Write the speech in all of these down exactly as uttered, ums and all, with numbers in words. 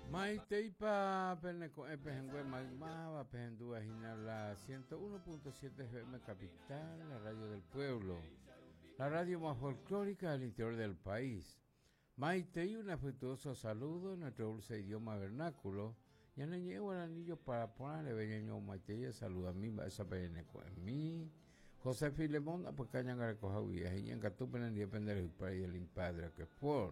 Maiteipa Peneco Epejengüe Magmaba Pejendúa la ciento uno punto siete F M Capital, la radio del pueblo, la radio más folclórica del interior del país. Maitei, un afectuoso saludo en nuestro dulce idioma vernáculo. Ya le llevo el anillo para ponerle veñeño Maitei, saluda a mí, esa Peneco en mí. José Filemón, pues cañan a recoger y en Catupen en depender del país del impadre que por.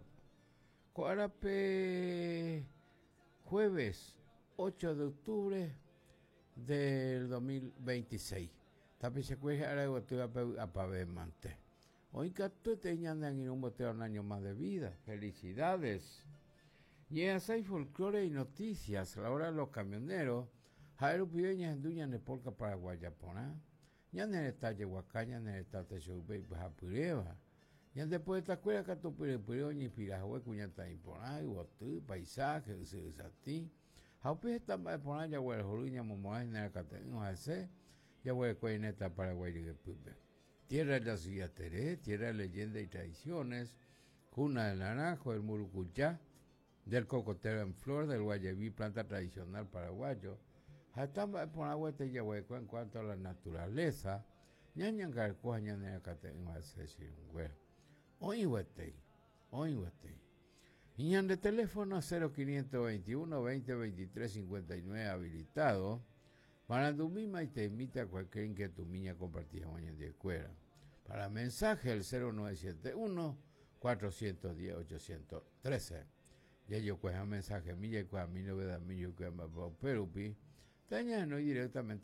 Coarape. Jueves ocho de octubre del dos mil veintiséis. Tapi se cuesta ahora estoy a pavemante. Hoy que tú te ñandan en un boteo un año más de vida. Felicidades. Y en hay folclore y noticias. A la hora de los camioneros. Jairo Pibeñas en Duña en Polca Paraguayapona. Ya en el estalle Huacaña, en el estalle Chubey, Pajapureva. Y después de esta escuela que tú puedes puedes ni pirajue cuñata imponar y botu paisaje se desatí. Haupe está poner ya huele joluña momoa en el cateno hace ya huele cueneta Paraguay de pupe. Tierra de la ciudad Teré, tierra de leyenda y tradiciones, cuna del naranjo, del murucuchá, del cocotero en flor, del guayabí, planta tradicional paraguayo. Hasta por agua te ya huele en cuanto a la naturaleza, ñañan carcoa ñan en el cateno hace sin huele. Hoy huetei, hoy huetei. Iñan de teléfono cero quinientos veintiuno veinte veintitrés cincuenta y nueve habilitado. Para tu misma y te invita a cualquier inquietud miña compartida mañana de escuela. Para mensaje el cero nueve siete uno cuatro uno cero ocho uno tres. Ya yo cuesta mensaje milla y cuesta mi novedad millo que me va perupi. Teña no directamente